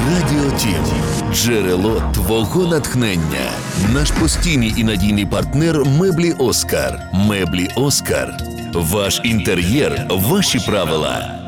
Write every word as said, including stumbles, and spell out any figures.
Радіо Тім. Джерело твого натхнення. Наш постійний і надійний партнер Меблі Оскар. Меблі Оскар. Ваш інтер'єр, ваші правила.